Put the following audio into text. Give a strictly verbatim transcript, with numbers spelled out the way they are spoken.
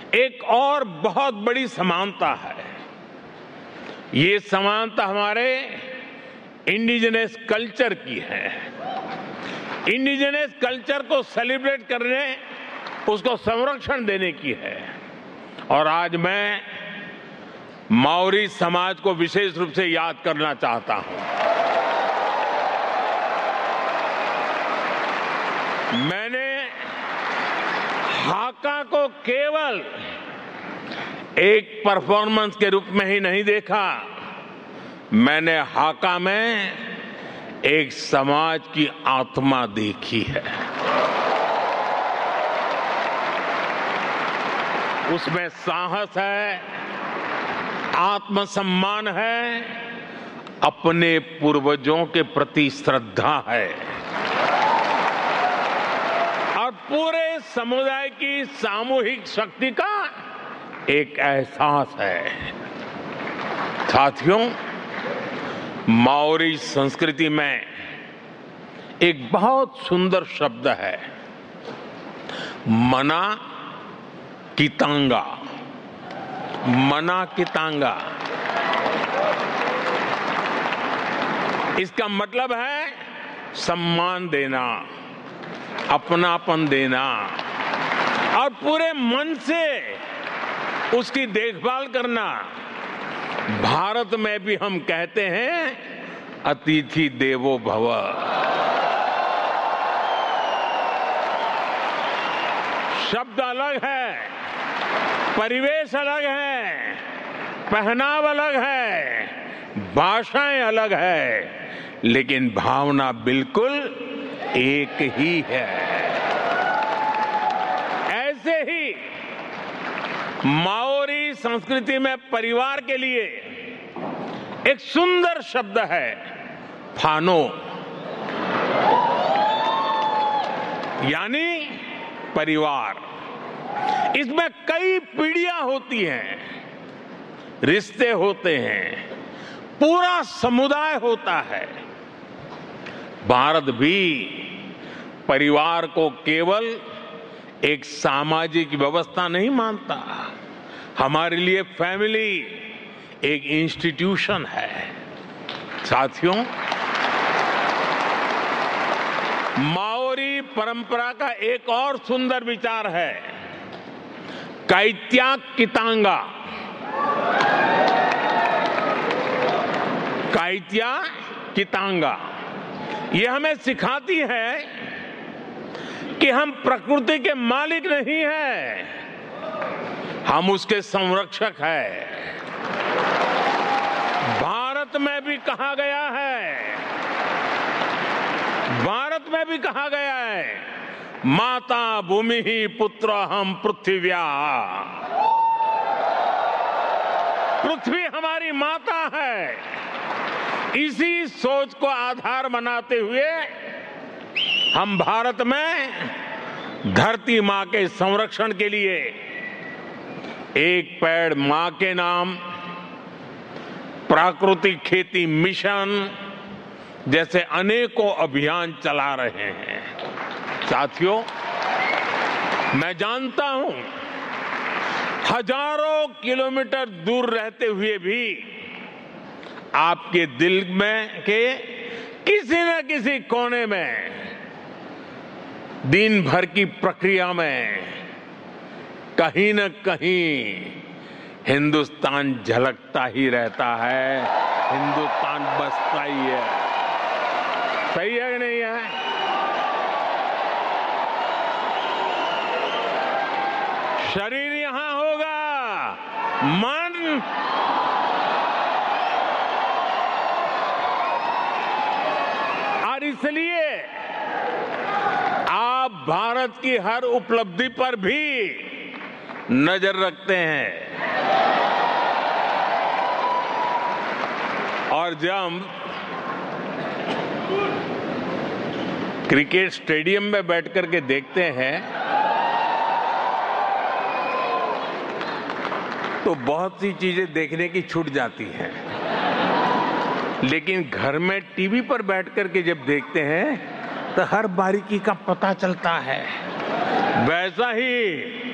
एक और बहुत बड़ी समानता है। ये समानता हमारे इंडिजिनस कल्चर की है। इंडिजिनस कल्चर को सेलिब्रेट करने, उसको संरक्षण देने की है। और आज मैं माओरी समाज को विशेष रूप से याद करना चाहता हूं। मैंने हाका को केवल एक परफॉर्मेंस के रूप में ही नहीं देखा, मैंने हाका में एक समाज की आत्मा देखी है। उसमें साहस है, आत्मसम्मान है, अपने पूर्वजों के प्रति श्रद्धा है और पूरे समुदाय की सामूहिक शक्ति का एक एहसास है। साथियों, माओरी संस्कृति में एक बहुत सुंदर शब्द है, मना कितांगा। मना कितांगा, इसका मतलब है सम्मान देना, अपनापन देना और पूरे मन से उसकी देखभाल करना। भारत में भी हम कहते हैं अतिथि देवो भव। शब्द अलग है, परिवेश अलग है, पहनाव अलग है, भाषाएं अलग है, लेकिन भावना बिल्कुल एक ही है। ऐसे ही माओरी संस्कृति में परिवार के लिए एक सुंदर शब्द है, फानो, यानी परिवार। इसमें कई पीढ़ियां होती हैं, रिश्ते होते हैं, पूरा समुदाय होता है। भारत भी परिवार को केवल एक सामाजिक व्यवस्था नहीं मानता। हमारे लिए फैमिली एक इंस्टीट्यूशन है। साथियों, माओरी परंपरा का एक और सुंदर विचार है, काइत्या कितांगा। काइत्या कितांगा ये हमें सिखाती है कि हम प्रकृति के मालिक नहीं हैं, हम उसके संरक्षक हैं। भारत में भी कहा गया है, भारत में भी कहा गया है, माता भूमि ही पुत्र हम पृथ्व्या। पृथ्वी हमारी माता है। इसी सोच को आधार बनाते हुए हम भारत में धरती मां के संरक्षण के लिए एक पेड़ मां के नाम, प्राकृतिक खेती मिशन जैसे अनेकों अभियान चला रहे हैं। साथियों, मैं जानता हूं हजारों किलोमीटर दूर रहते हुए भी आपके दिल में के किसी न किसी कोने में दिन भर की प्रक्रिया में कहीं न कहीं हिंदुस्तान झलकता ही रहता है, हिंदुस्तान बसता ही है। सही है कि नहीं है? शरीर यहां होगा, मन और इसलिए आप भारत की हर उपलब्धि पर भी नजर रखते हैं। और जब क्रिकेट स्टेडियम में बैठ करके देखते हैं तो बहुत सी चीजें देखने की छूट जाती हैं, लेकिन घर में टीवी पर बैठ करके जब देखते हैं तो हर बारीकी का पता चलता है। वैसा ही